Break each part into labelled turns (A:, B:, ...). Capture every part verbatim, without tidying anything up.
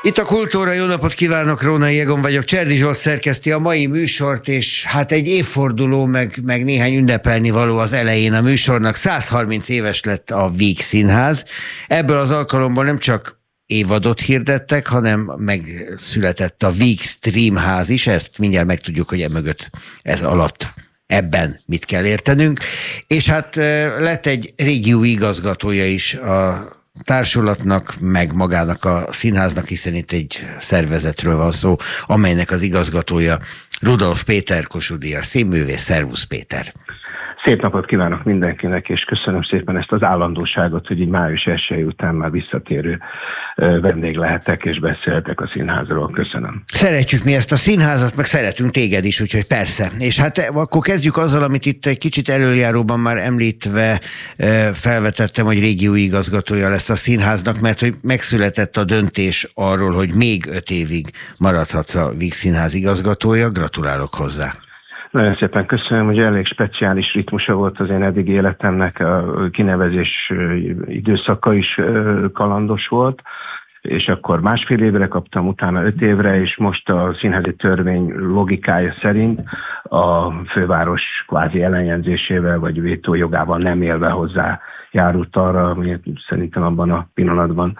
A: Itt a Kultúra, jó napot kívánok, Rónai Egon vagyok, Cserdi Zsolt szerkeszti a mai műsort, és hát egy évforduló, meg, meg néhány ünnepelni való az elején a műsornak. száz harminc éves lett a Víg Színház. Ebből az alkalomból nem csak évadot hirdettek, hanem megszületett a Víg Streamház is, ezt mindjárt megtudjuk, hogy emögött, ez alatt, ebben mit kell értenünk. És hát lett egy régió igazgatója is a társulatnak, meg magának a színháznak, hiszen itt egy szervezetről van szó, amelynek az igazgatója Rudolf Péter, Kossuth Díjas színművész. Szervusz, Péter!
B: Szép napot kívánok mindenkinek, és köszönöm szépen ezt az állandóságot, hogy így május elsője után már visszatérő vendég lehetek, és beszélhetek a színházról. Köszönöm.
A: Szeretjük mi ezt a színházat, meg szeretünk téged is, úgyhogy persze. És hát akkor kezdjük azzal, amit itt egy kicsit előjáróban már említve felvetettem, hogy régió igazgatója lesz a színháznak, mert hogy megszületett a döntés arról, hogy még öt évig maradhatsz a Víg Színház igazgatója. Gratulálok hozzá!
B: Nagyon szépen köszönöm, hogy elég speciális ritmusa volt az én eddig életemnek, a kinevezés időszaka is kalandos volt, és akkor másfél évre kaptam, utána öt évre, és most a színházi törvény logikája szerint a főváros kvázi ellenjenzésével vagy vétójogával nem élve hozzá járult arra, ami szerintem abban a pillanatban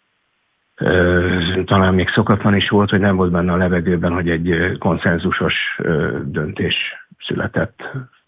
B: talán még szokatlan is volt, hogy nem volt benne a levegőben, hogy egy konszenzusos döntés született.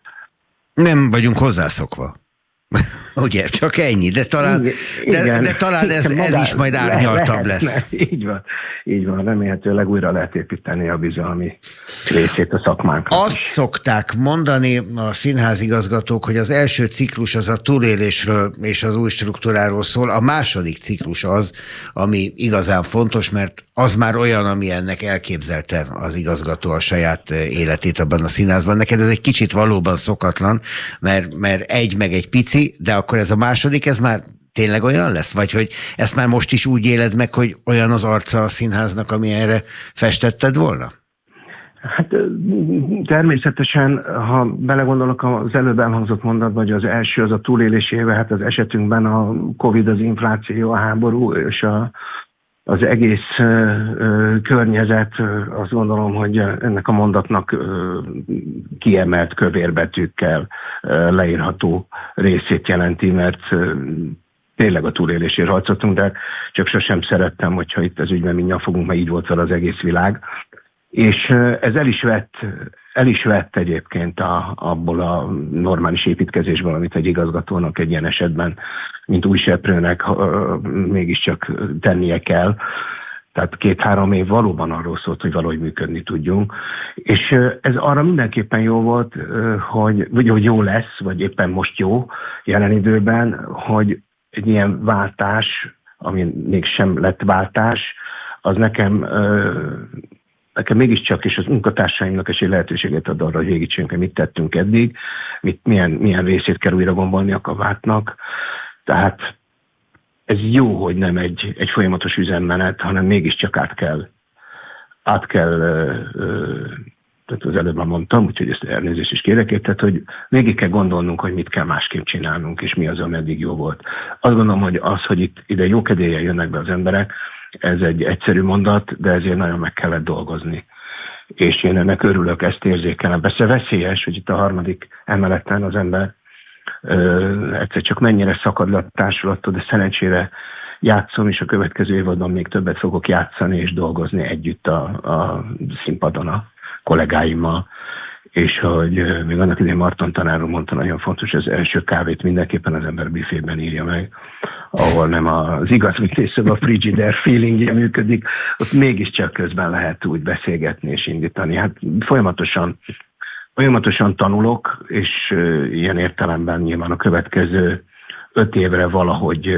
A: Nem vagyunk hozzászokva. Ugye, csak ennyi, de talán, de, de talán ez, ez is majd árnyaltabb le, lesz.
B: Így van, így van, remélhetőleg újra lehet építeni a bizalmi részét a szakmánknak.
A: Azt szokták mondani a színházigazgatók, hogy az első ciklus az a túlélésről és az új struktúráról szól, a második ciklus az, ami igazán fontos, mert az már olyan, ami ennek elképzelte az igazgató a saját életét abban a színházban. Neked ez egy kicsit valóban szokatlan, mert, mert egy meg egy pici, de akkor ez a második, ez már tényleg olyan lesz? Vagy hogy ezt már most is úgy éled meg, hogy olyan az arca a színháznak, ami erre festetted volna?
B: Hát természetesen, ha belegondolok az előbb elhangzott mondatban, hogy az első az a túlélés éve, hát az esetünkben a Covid, az infláció, a háború és a az egész ö, ö, környezet, ö, azt gondolom, hogy ennek a mondatnak ö, kiemelt kövérbetűkkel ö, leírható részét jelenti, mert ö, tényleg a túlélésért harcoltunk, de csak sosem szerettem, hogyha itt az ügyben mindjárt fogunk, mert így volt vele az egész világ. És ö, ez el is vett, el is vett egyébként a, abból a normális építkezésből, amit egy igazgatónak egy ilyen esetben, mint új seprőnek mégiscsak tennie kell. Tehát két-három év valóban arról szólt, hogy valahogy működni tudjunk. És ez arra mindenképpen jó volt, hogy, vagy hogy jó lesz, vagy éppen most jó jelen időben, hogy egy ilyen váltás, ami még sem lett váltás, az nekem... Nekem mégiscsak, és az munkatársaimnak is egy lehetőséget ad arra, hogy végítsünk, hogy mit tettünk eddig, mit, milyen, milyen részét kell újra gombolni a kabátnak. Tehát ez jó, hogy nem egy, egy folyamatos üzemmenet, hanem mégiscsak át kell, át kell, tehát az előbb már mondtam, úgyhogy ezt elnézést is kérek, tehát hogy végig kell gondolnunk, hogy mit kell másképp csinálnunk, és mi az, ami eddig jó volt. Azt gondolom, hogy az, hogy itt ide jókedéllyel jönnek be az emberek, ez egy egyszerű mondat, de ezért nagyon meg kellett dolgozni. És én ennek örülök, ezt érzékelem. Persze veszélyes, hogy itt a harmadik emeleten az ember ö, egyszer csak mennyire szakad le a társulattól, de szerencsére játszom, és a következő évadban még többet fogok játszani és dolgozni együtt a, a színpadon a kollégáimmal. És hogy még annak idején Marton tanár úr mondta, nagyon fontos, az első kávét mindenképpen az ember büfében írja meg, ahol nem az igazvítészben a frigider feelingje működik, ott mégiscsak közben lehet úgy beszélgetni és indítani. Hát folyamatosan, folyamatosan tanulok, és ilyen értelemben nyilván a következő öt évre valahogy,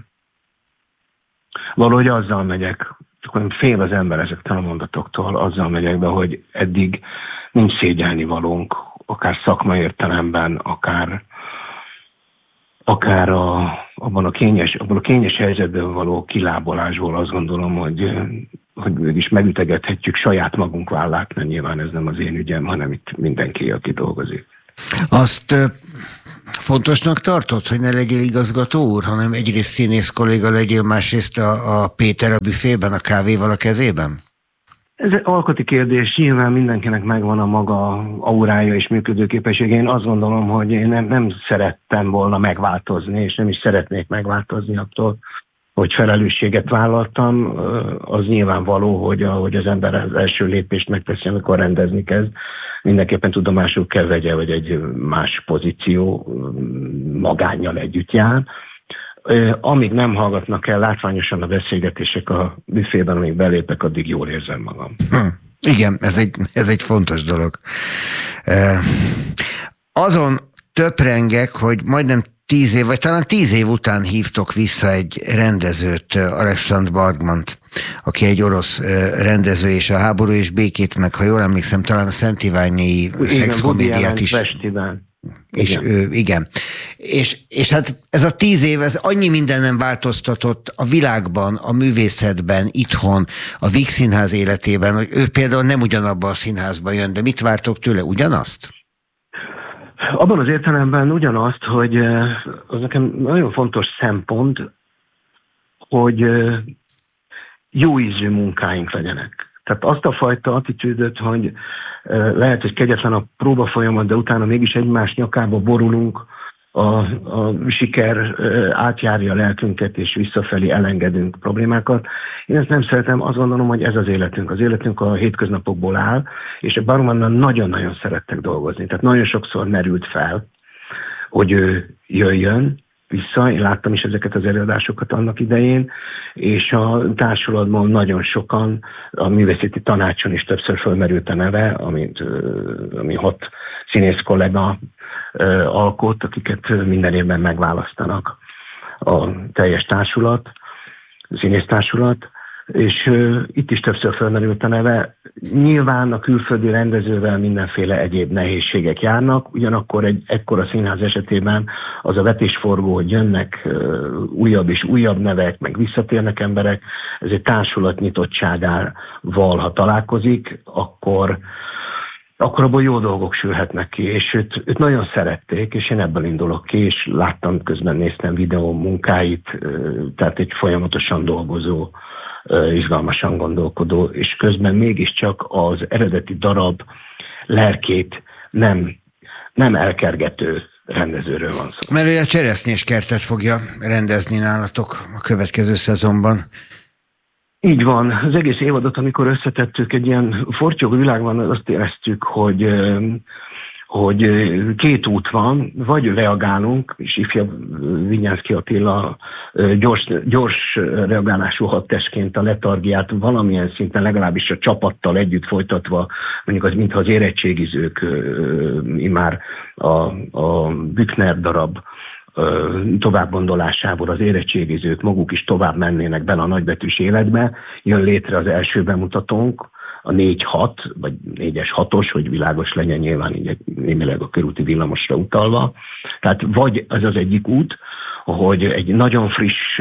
B: valahogy azzal megyek, akkor fél az ember ezektől a mondatoktól, azzal megyek be, hogy eddig nincs szégyelni valónk, akár szakmai értelemben, akár, akár a, abban, a kényes, abban a kényes helyzetben való kilábolásból azt gondolom, hogy, hogy mégis megütegethetjük saját magunk vállát, mert nyilván ez nem az én ügyem, hanem itt mindenki, aki dolgozik.
A: Azt fontosnak tartod, hogy ne legyél igazgató úr, hanem egyrészt színész kolléga legyél, másrészt a, a Péter a büfében, a kávéval a kezében?
B: Ez egy alkoti kérdés, nyilván mindenkinek megvan a maga aurája és működőképessége. Én azt gondolom, hogy én nem, nem szerettem volna megváltozni, és nem is szeretnék megváltozni attól, hogy felelősséget vállaltam. Az nyilvánvaló, hogy ahogy az ember az első lépést megteszi, amikor rendezni kezd, mindenképpen tudomásul kell vegye, hogy egy más pozíció magánnyal együtt jár. Amíg nem hallgatnak el látványosan a beszélgetések a büfében, amíg belépek, addig jól érzem magam.
A: Hm. Igen, ez egy, ez egy fontos dolog. Azon töprengek, hogy majdnem tíz év, vagy talán tíz év után hívtok vissza egy rendezőt, Alexandr Bergmant, aki egy orosz rendező, és a Háború és békét, meg ha jól emlékszem, talán a Szent Iványi szexkomédiát is.
B: Fesztivál.
A: És igen. Ő, igen. És, és hát ez a tíz év, ez annyi mindennen változtatott a világban, a művészetben, itthon, a Víg Színház életében, hogy ő például nem ugyanabba a színházba jön, de mit vártok tőle? Ugyanazt?
B: Abban az értelemben ugyanazt, hogy az nekem nagyon fontos szempont, hogy jó ízű munkáink legyenek. Tehát azt a fajta attitűdöt, hogy lehet, hogy kegyetlen a próba folyamat, de utána mégis egymás nyakába borulunk, a, a siker átjárja a lelkünket, és visszafelé elengedünk problémákat. Én ezt nem szeretem, azt gondolom, hogy ez az életünk. Az életünk a hétköznapokból áll, és a Bergmannal nagyon-nagyon szerettek dolgozni. Tehát nagyon sokszor merült fel, hogy ő jöjjön vissza. Én láttam is ezeket az előadásokat annak idején, és a társulatban nagyon sokan, a művészeti tanácson is többször fölmerült a neve, amit, ami hat színész kollega alkot, akiket minden évben megválasztanak a teljes társulat, színésztársulat, és uh, itt is többször felmerült a neve. Nyilván a külföldi rendezővel mindenféle egyéb nehézségek járnak, ugyanakkor egy ekkora színház esetében az a vetésforgó, hogy jönnek uh, újabb és újabb nevek, meg visszatérnek emberek, ez egy társulat nyitottságával, ha találkozik, akkor akkor abból jó dolgok sülhetnek ki, és őt, őt nagyon szerették, és én ebből indulok ki, és láttam, közben néztem videó munkáit, tehát egy folyamatosan dolgozó, izgalmasan gondolkodó, és közben mégiscsak az eredeti darab lelkét nem, nem elkergető rendezőről van szó.
A: Mert ő a Cseresznyés kertet fogja rendezni nálatok a következő szezonban.
B: Így van. Az egész évadot, amikor összetettük, egy ilyen fortyogó világban, azt éreztük, hogy, hogy két út van, vagy reagálunk, és ifjabb Vinyánszky Attila gyors, gyors reagálású hadtestként a letargiát valamilyen szinten legalábbis a csapattal együtt folytatva, mondjuk az, mintha az érettségizők, immár a, a Büchner darab továbbgondolásából az érettségizők maguk is tovább mennének bele a nagybetűs életbe, jön létre az első bemutatónk, a négy hat, vagy négyes hatos, hogy világos legyen, nyilván így némileg a körúti villamosra utalva. Tehát vagy ez az egyik út, hogy egy nagyon friss,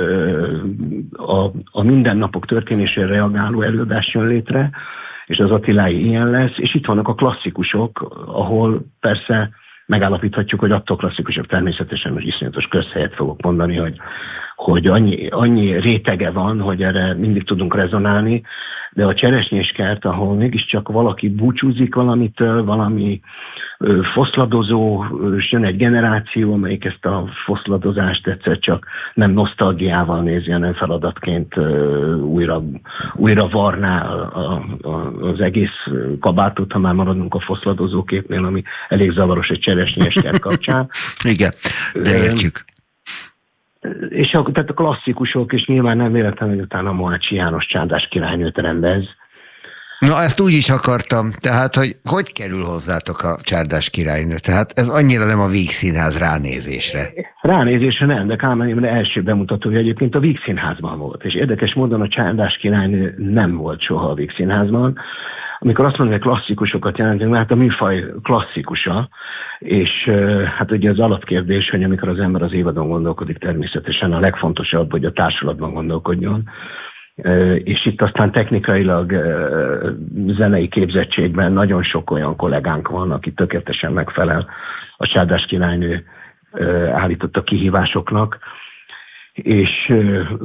B: a, a mindennapok történésére reagáló előadás jön létre, és az Attilái ilyen lesz, és itt vannak a klasszikusok, ahol persze megállapíthatjuk, hogy attól klasszikusok természetesen, hogy iszonyatos közhelyet fogok mondani, hogy, hogy annyi, annyi rétege van, hogy erre mindig tudunk rezonálni, de a Cseresznyés kert, ahol mégiscsak valaki búcsúzik valamitől, valami ö, foszladozó, és jön egy generáció, amelyik ezt a foszladozást egyszer csak nem nosztalgiával nézi, hanem feladatként ö, újra, újra varná a, a, az egész kabátot, ha már maradunk a foszladozó képnél, ami elég zavaros egy Cseresznyés kert kapcsán.
A: Igen, de értjük.
B: És a, tehát a klasszikusok, és nyilván nem véletlenül, hogy utána Mohácsi János Csárdás királynőt rendez.
A: Na, ezt úgy is akartam. Tehát, hogy hogy kerül hozzátok a Csárdás királynő? Tehát ez annyira nem a Víg Színház ránézésre.
B: Ránézésre nem, de Kálmán Imre első bemutatója egyébként a Víg Színházban volt. És érdekes módon a Csárdás királynő nem volt soha a Víg Színházban. Amikor azt mondom, hogy klasszikusokat jelentünk, hát a műfaj klasszikusa, és hát ugye az alapkérdés, hogy amikor az ember az évadon gondolkodik, természetesen a legfontosabb, hogy a társulatban gondolkodjon, és itt aztán technikailag zenei képzettségben nagyon sok olyan kollégánk van, aki tökéletesen megfelel a Csárdás királynő állította kihívásoknak, és,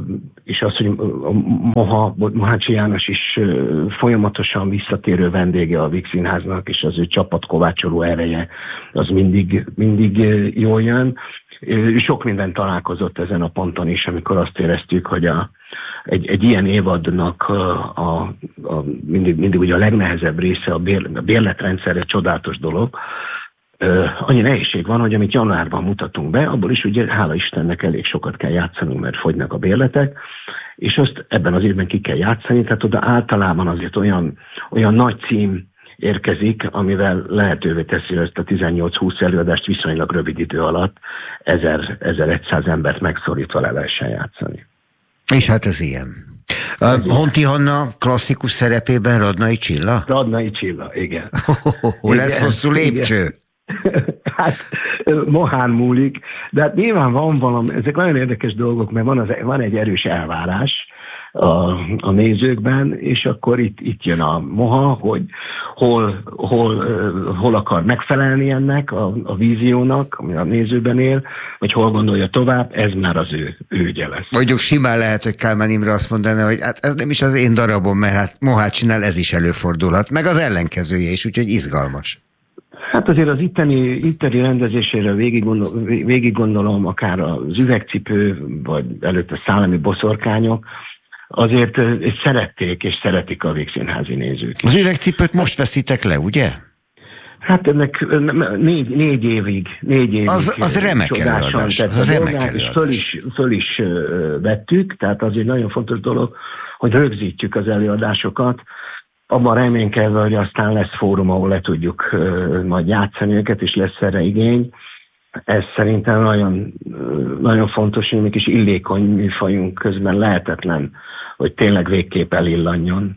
B: és az, hogy Moha, Mohácsi János is folyamatosan visszatérő vendége a Víg Színháznak, és az ő csapatkovácsoló ereje, az mindig, mindig jól jön. Sok minden találkozott ezen a ponton is, amikor azt éreztük, hogy a, egy, egy ilyen évadnak a, a, a, mindig, mindig ugye a legnehezebb része a, bér, a bérletrendszer, egy csodálatos dolog. Uh, annyi nehézség van, hogy amit januárban mutatunk be, abból is ugye hála Istennek elég sokat kell játszanunk, mert fogynak a bérletek, és azt ebben az évben ki kell játszani, tehát oda általában azért olyan, olyan nagy cím érkezik, amivel lehetővé teszi ezt a tizennyolc-húsz előadást viszonylag rövid idő alatt ezer-száz embert megszorítva le lehessen játszani.
A: És hát ez ilyen. Uh, Honti Hanna klasszikus szerepében Radnai Csilla?
B: Radnai Csilla, igen.
A: Hol lesz hosszú lépcső? Igen.
B: Hát mohán múlik, de hát nyilván van valami, ezek nagyon érdekes dolgok, mert van, az, van egy erős elvárás a, a nézőkben, és akkor itt, itt jön a moha, hogy hol, hol, hol akar megfelelni ennek a, a víziónak, ami a nézőben él, vagy hol gondolja tovább, ez már az ő, ő ügye lesz.
A: Mondjuk simán lehet, hogy Kálmán Imre azt mondaná, hogy hát ez nem is az én darabom, mert hát Mohácsinál ez is előfordulhat, meg az ellenkezője is, úgyhogy izgalmas.
B: Hát azért az itteni, itteni rendezésére végig, gondol, végig gondolom, akár az Üvegcipő, vagy előtte Szállami boszorkányok, azért szerették és szeretik a Vígszínházi nézők.
A: Az Üvegcipőt most veszitek le, ugye?
B: Hát ennek négy, négy évig, négy évig
A: az, az remek előadás. Az remek előadás.
B: Föl is, föl is vettük, tehát az egy nagyon fontos dolog, hogy rögzítjük az előadásokat, abban reménykedve, hogy aztán lesz fórum, ahol le tudjuk uh, majd játszani őket, és lesz erre igény. Ez szerintem nagyon, uh, nagyon fontos, hogy mégis illékony műfajunk közben lehetetlen, hogy tényleg végképp elillanjon.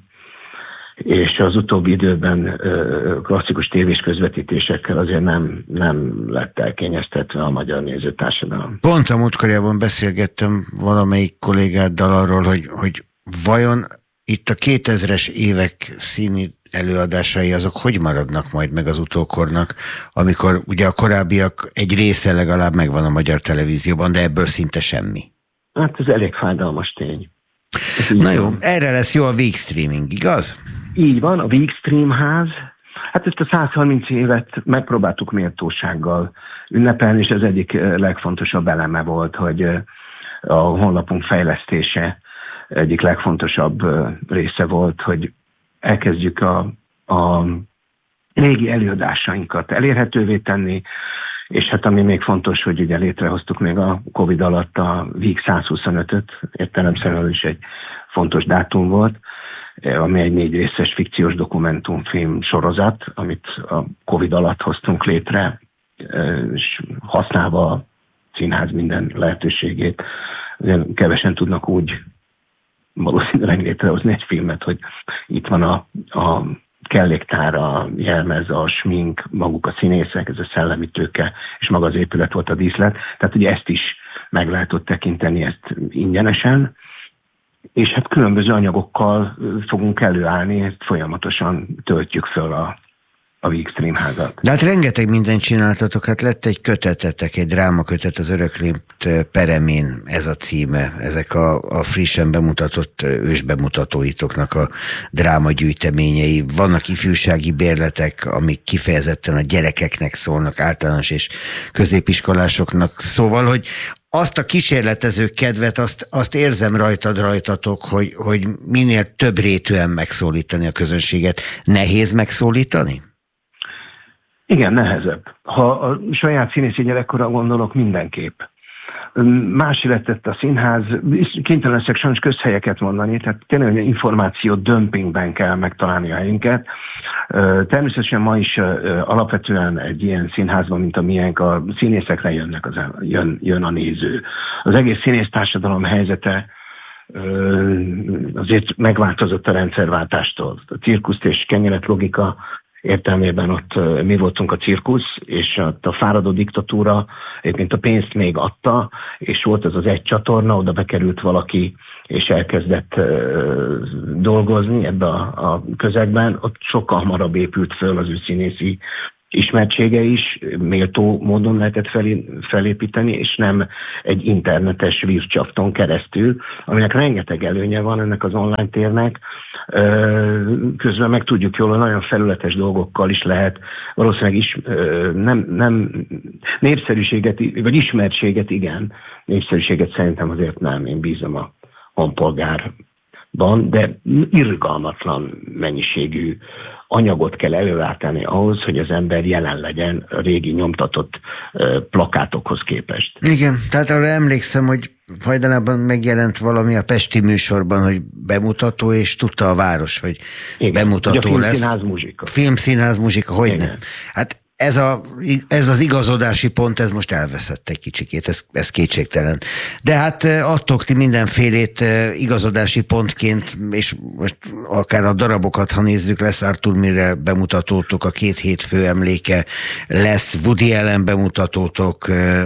B: És az utóbbi időben uh, klasszikus tévés közvetítésekkel azért nem, nem lett elkényeztetve a magyar nézőtársadalom.
A: Pont a múltkorjában beszélgettem valamelyik kollégáddal arról, hogy, hogy vajon itt a kétezres évek színi előadásai azok hogy maradnak majd meg az utókornak, amikor ugye a korábbiak egy része legalább megvan a magyar televízióban, de ebből szinte semmi.
B: Hát ez elég fájdalmas tény.
A: Na jó, erre lesz jó a Víg Streaming, igaz?
B: Így van, a Víg Streamház. Hát ezt a száz harminc évet megpróbáltuk méltósággal ünnepelni, és az egyik legfontosabb eleme volt, hogy a honlapunk fejlesztése egyik legfontosabb része volt, hogy elkezdjük a, a régi előadásainkat elérhetővé tenni, és hát ami még fontos, hogy ugye létrehoztuk még a Covid alatt a Víg százhuszonötöt, értelemszerűen is egy fontos dátum volt, ami egy négy részes fikciós dokumentumfilm sorozat, amit a Covid alatt hoztunk létre, és használva a színház minden lehetőségét. Kevesen tudnak úgy valószínűleg létrehozni egy filmet, hogy itt van a, a kelléktár, a jelmez, a smink, maguk a színészek, ez a szellemi tőke, és maga az épület volt a díszlet. Tehát ugye ezt is meg lehet ott tekinteni, ezt ingyenesen, és hát különböző anyagokkal fogunk előállni, ezt folyamatosan töltjük föl a a Víg Streamházat.
A: De hát rengeteg mindent csináltatok, hát lett egy kötetetek, egy drámakötet az Öröklépt peremén, ez a címe, ezek a, a frissen bemutatott ősbemutatóitoknak a drámagyűjteményei, vannak ifjúsági bérletek, amik kifejezetten a gyerekeknek szólnak, általános és középiskolásoknak, szóval, hogy azt a kísérletező kedvet, azt, azt érzem rajtad, rajtatok, hogy, hogy minél több rétűen megszólítani a közönséget. Nehéz megszólítani?
B: Igen, nehezebb. Ha a saját színészi gyerekkorra gondolok, mindenképp. Más lett a színház, kénytelen leszek sajnos közhelyeket mondani, tehát tényleg információ dömpingben kell megtalálni a helyünket. Természetesen ma is alapvetően egy ilyen színházban, mint a miénk, a színészekre jönnek az, jön, jön a néző. Az egész színésztársadalom helyzete azért megváltozott a rendszerváltástól. A cirkuszt és kenyeret logika értelmében ott mi voltunk a cirkusz, és ott a fáradó diktatúra egyébként a pénzt még adta, és volt ez az egy csatorna, oda bekerült valaki, és elkezdett uh, dolgozni ebbe a, a közegben, ott sokkal hamarabb épült föl az ő színészi ismertsége is, méltó módon lehetett felé, felépíteni, és nem egy internetes vircsafton keresztül, aminek rengeteg előnye van ennek az online térnek. Közben meg tudjuk jól, hogy nagyon felületes dolgokkal is lehet valószínűleg is, nem, nem népszerűséget, vagy ismertséget igen, népszerűséget szerintem azért nem, én bízom a honpolgárban, de irgalmatlan mennyiségű anyagot kell előállítani ahhoz, hogy az ember jelen legyen a régi nyomtatott plakátokhoz képest.
A: Igen, tehát arra emlékszem, hogy hajdanában megjelent valami a Pesti műsorban, hogy bemutató, és tudta a város, hogy igen, bemutató lesz.
B: Filmszínház muzsika.
A: Filmszínház muzsika, hogy nem. Hát ez, a, ez az igazodási pont, ez most elveszett egy kicsikét, ez, ez kétségtelen. De hát adtok ti mindenfélét igazodási pontként, és most akár a darabokat, ha nézzük, lesz Arthur Miller bemutatótok, a Két hétfő emléke, lesz Woody Allen bemutatótok.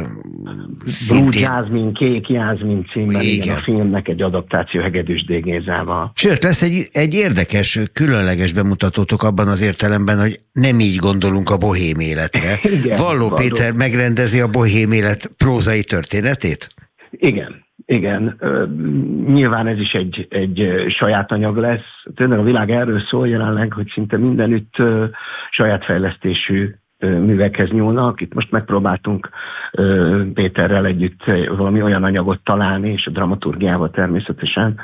B: Blue Jasmine, Kék Jasmine címben, igen. Igen, a filmnek egy adaptáció Hegedűs D. Gézával.
A: Sőt, lesz egy, egy érdekes, különleges bemutatótok abban az értelemben, hogy nem így gondolunk a bohém életre. Igen, Valló való. Péter megrendezi a bohém élet prózai történetét?
B: Igen, igen. Nyilván ez is egy, egy saját anyag lesz. Tényleg a világ erről szól jelenleg, hogy szinte mindenütt saját fejlesztésű művekhez nyúlnak. Itt most megpróbáltunk Péterrel együtt valami olyan anyagot találni, és a dramaturgiával természetesen,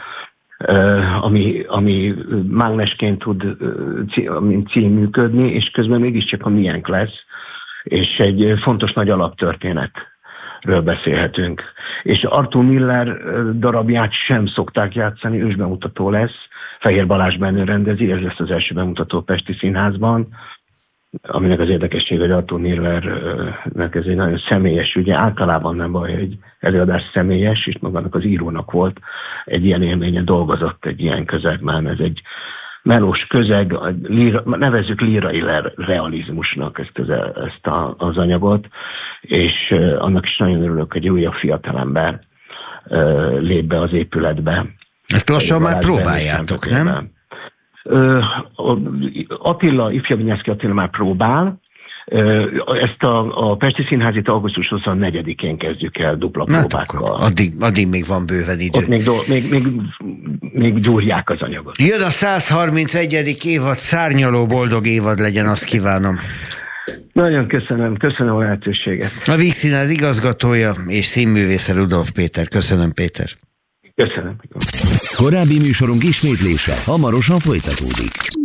B: ami, ami mágnesként tud mint cím működni, és közben mégiscsak a miénk lesz, és egy fontos nagy alaptörténetről beszélhetünk. És Arthur Miller darabját sem szokták játszani, ősbemutató lesz, Fehér Balázs Benő rendezi, ez lesz az első bemutató a Pesti Színházban, aminek az érdekessége, hogy Arthur Millernek ez egy nagyon személyes ügye, általában nem baj, hogy előadás személyes, és magának az írónak volt egy ilyen élménye, dolgozott egy ilyen közegben, ez egy melós közeg, líra, nevezzük lírai realizmusnak ezt az, ezt a, az anyagot, és annak is nagyon örülök, hogy egy újabb fiatalember lép be az épületbe.
A: Ezt lassan már próbáljátok, nem?
B: Attila, ifjabb Vinyánszky Attila már próbál. Ezt a, a Pesti Színházit augusztus huszonnegyedikén kezdjük el dupla próbákkal.
A: Addig, addig még van bőven idő.
B: Ott még, do, még, még, még gyúrják az anyagot.
A: Jön a száz harmincegyedik évad, szárnyaló boldog évad legyen, azt kívánom.
B: Nagyon köszönöm, köszönöm a lehetőséget.
A: A Víg Színház igazgatója és színművésze Rudolf Péter. Köszönöm, Péter.
B: Köszönöm.
C: Korábbi műsorunk ismétlése hamarosan folytatódik.